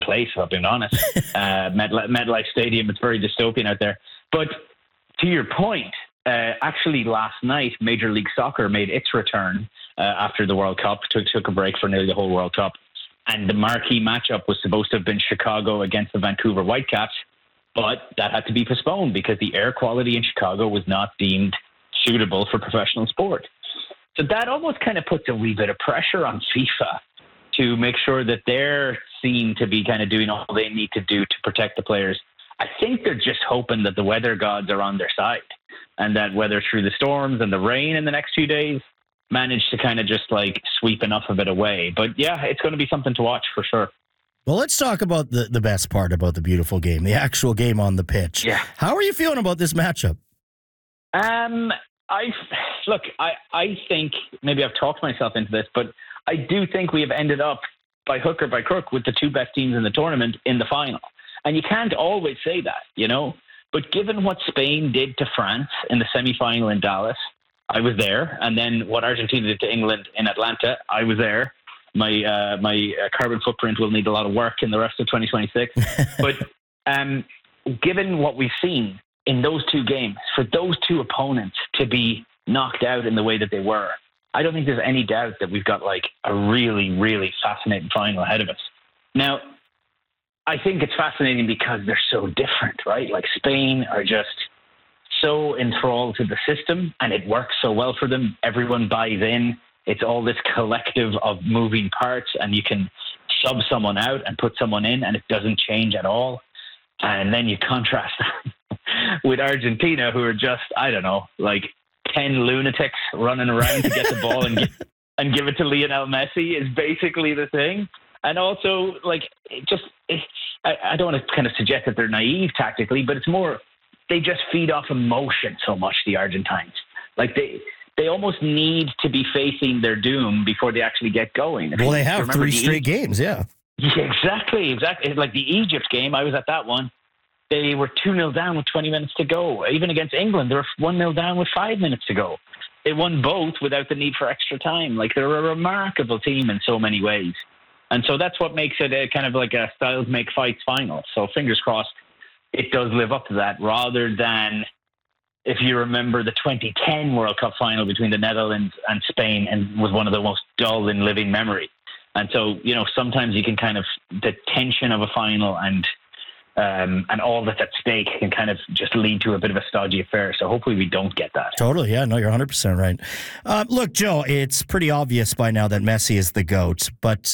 place, if I'm being honest. MetLife Stadium, it's very dystopian out there. But to your point, actually last night, Major League Soccer made its return after the World Cup, took a break for nearly the whole World Cup. And the marquee matchup was supposed to have been Chicago against the Vancouver Whitecaps, but that had to be postponed because the air quality in Chicago was not deemed suitable for professional sport. So that almost kind of puts a wee bit of pressure on FIFA to make sure that they're seen to be kind of doing all they need to do to protect the players. I think they're just hoping that the weather gods are on their side and that whether through the storms and the rain in the next few days, manage to kind of just like sweep enough of it away. But yeah, it's going to be something to watch for sure. Well, let's talk about the best part about the beautiful game, the actual game on the pitch. Yeah. How are you feeling about this matchup? I think maybe I've talked myself into this, but I do think we have ended up by hook or by crook with the two best teams in the tournament in the final. And you can't always say that, you know, but given what Spain did to France in the semi-final in Dallas, I was there. And then what Argentina did to England in Atlanta, I was there. My carbon footprint will need a lot of work in the rest of 2026. But given what we've seen in those two games, for those two opponents to be knocked out in the way that they were, I don't think there's any doubt that we've got like a really, really fascinating final ahead of us. Now, I think it's fascinating because they're so different, right? Like Spain are just so enthralled to the system and it works so well for them. Everyone buys in. It's all this collective of moving parts and you can sub someone out and put someone in and it doesn't change at all. And then you contrast with Argentina, who are just, I don't know, like 10 lunatics running around to get the ball and give it to Lionel Messi is basically the thing. And also, like, I don't want to kind of suggest that they're naive tactically, but it's more, they just feed off emotion so much, the Argentines. Like, they almost need to be facing their doom before they actually get going. Well, they have 3 straight games, yeah. Yeah, exactly. Like the Egypt game, I was at that one. They were 2-0 down with 20 minutes to go. Even against England, they were 1-0 down with 5 minutes to go. They won both without the need for extra time. Like, they're a remarkable team in so many ways. And so that's what makes it a kind of like a styles make fights final. So fingers crossed it does live up to that, rather than, if you remember, the 2010 World Cup final between the Netherlands and Spain, and was one of the most dull in living memory. And so, you know, sometimes you can kind of, the tension of a final and all that's at stake can kind of just lead to a bit of a stodgy affair. So hopefully we don't get that. Totally. Yeah, no, you're 100% right. Look, Joe, it's pretty obvious by now that Messi is the GOAT, but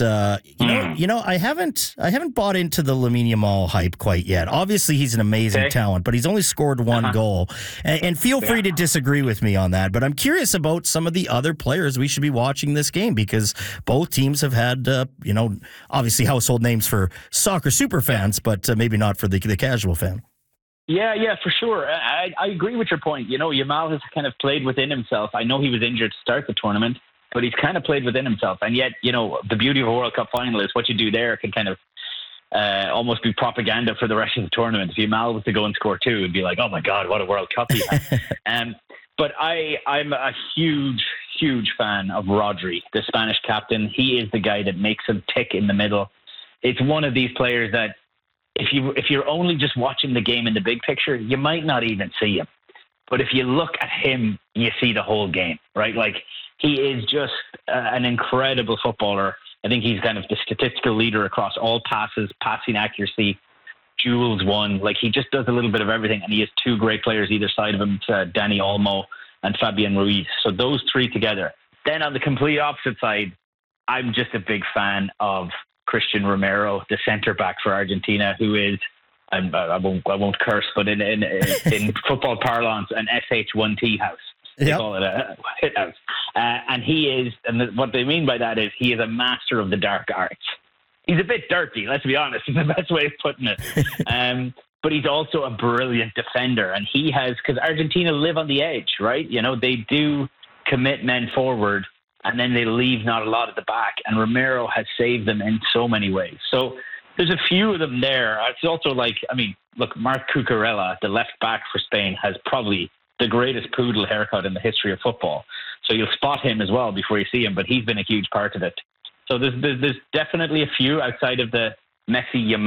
you know, I haven't bought into the Lamine Yamal hype quite yet. Obviously, he's an amazing talent, but he's only scored one goal. And feel free to disagree with me on that. But I'm curious about some of the other players we should be watching this game, because both teams have had, obviously household names for soccer super fans, but maybe not for the casual fan. Yeah, for sure. I agree with your point. You know, Yamal has kind of played within himself. I know he was injured to start the tournament, but he's kind of played within himself. And yet, you know, the beauty of a World Cup final is what you do there can kind of almost be propaganda for the rest of the tournament. If Yamal was to go and score 2, it'd be like, oh my God, what a World Cup he had. But I'm a huge fan of Rodri, the Spanish captain. He is the guy that makes him tick in the middle. It's one of these players that, if you're only just watching the game in the big picture, you might not even see him. But if you look at him, you see the whole game, right? Like, he is just an incredible footballer. I think he's kind of the statistical leader across all passes, passing accuracy, duels won. Like, he just does a little bit of everything. And he has 2 great players either side of him, Dani Olmo and Fabian Ruiz. So those 3 together. Then on the complete opposite side, I'm just a big fan of Christian Romero, the centre back for Argentina, who is, I won't curse, but in football parlance, an SH1T house. They call it a hit house. And he is, and what they mean by that is he is a master of the dark arts. He's a bit dirty, let's be honest, is the best way of putting it. But he's also a brilliant defender. And he has, because Argentina live on the edge, right? You know, they do commit men forward, and then they leave not a lot at the back. And Romero has saved them in so many ways. So there's a few of them there. It's also like, I mean, look, Marc Cucurella, the left back for Spain, has probably the greatest poodle haircut in the history of football. So you'll spot him as well before you see him, but he's been a huge part of it. So there's definitely a few outside of the Messi,